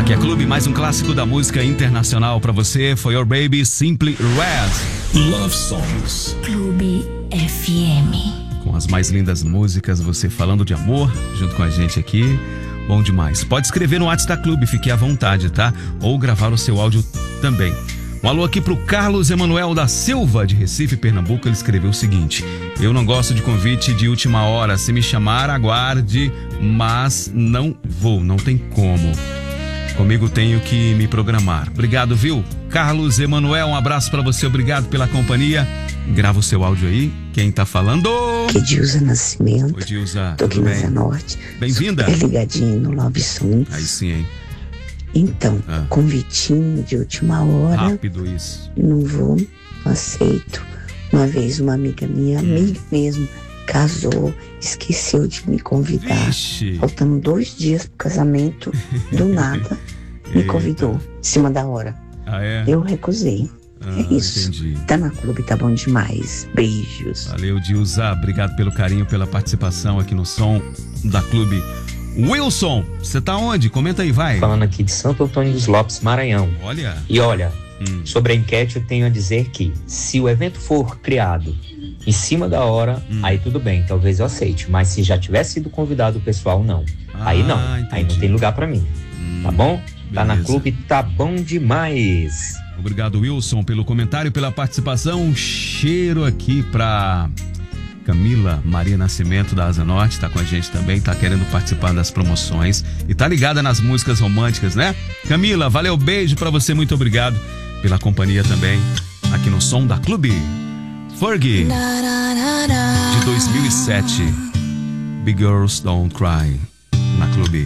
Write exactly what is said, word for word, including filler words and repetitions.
Aqui é Clube, mais um clássico da música internacional pra você. For Your Baby, Simply Red. Love Songs. Clube F M. Com as mais lindas músicas, você falando de amor junto com a gente aqui. Bom demais. Pode escrever no WhatsApp da Clube, fique à vontade, tá? Ou gravar o seu áudio também. Um alô aqui pro Carlos Emanuel da Silva, de Recife, Pernambuco. Ele escreveu o seguinte: eu não gosto de convite de última hora. Se me chamar, aguarde, mas não vou, não tem como. Comigo tenho que me programar. Obrigado, viu? Carlos Emanuel, um abraço pra você, obrigado pela companhia. Grava o seu áudio aí. Quem tá falando? Que Dilza Nascimento. Oi, Dilza. Tô aqui na Zé Norte. Bem-vinda. Super ligadinho no Love Songs. Aí sim, hein? Então, Ah. convitinho de última hora. Rápido isso. Não vou, não aceito. Uma vez uma amiga minha, amiga mesmo, casou, esqueceu de me convidar. Vixe. Faltando dois dias pro casamento, do nada, me Eita. convidou, em cima da hora. Ah, é? Eu recusei. Ah, É isso. entendi. Tá na Clube, tá bom demais. Beijos. Valeu, Dilza. Obrigado pelo carinho, pela participação aqui no som da Clube. Wilson, você tá onde? Comenta aí, vai. Falando aqui de Santo Antônio dos Lopes, Maranhão. Olha. E olha, Hum. sobre a enquete eu tenho a dizer que se o evento for criado em cima da hora, Hum. aí tudo bem, talvez eu aceite. Mas se já tivesse sido convidado o pessoal, não. Ah, aí não, aí entendi. não tem lugar pra mim. Hum, Tá bom? Tá na beleza. Clube, tá bom demais. Obrigado, Wilson, pelo comentário, pela participação. Um cheiro aqui pra Camila Maria Nascimento da Asa Norte, tá com a gente também, tá querendo participar das promoções e tá ligada nas músicas românticas, né? Camila, valeu, beijo pra você, muito obrigado pela companhia também aqui no som da Clube. Fergie, de dois mil e sete, Big Girls Don't Cry, na Clube.